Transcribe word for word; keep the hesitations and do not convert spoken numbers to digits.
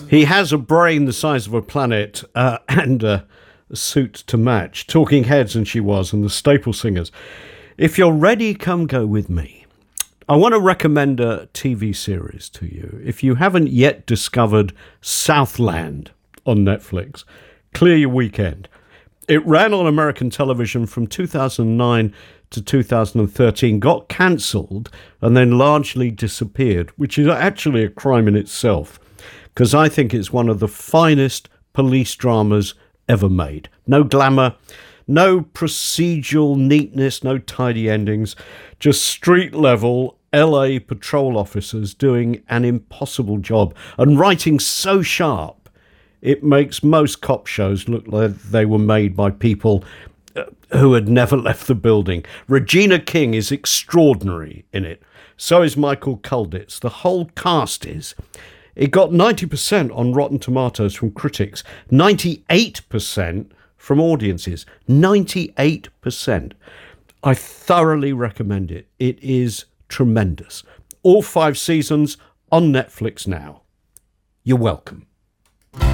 He has a brain the size of a planet uh, and a suit to match. Talking Heads and She Was, and the Staple Singers. If you're ready, come go with me. I want to recommend a T V series to you. If you haven't yet discovered Southland on Netflix, clear your weekend. It ran on American television from two thousand nine to two thousand thirteen, got cancelled, and then largely disappeared, which is actually a crime in itself, because I think it's one of the finest police dramas ever made. No glamour, no procedural neatness, no tidy endings, just street-level L A patrol officers doing an impossible job and writing so sharp it makes most cop shows look like they were made by people who had never left the building. Regina King is extraordinary in it. So is Michael Culditz. The whole cast is. It got ninety percent on Rotten Tomatoes from critics, ninety-eight percent from audiences. ninety-eight percent. I thoroughly recommend it. It is tremendous. All five seasons on Netflix now. You're welcome.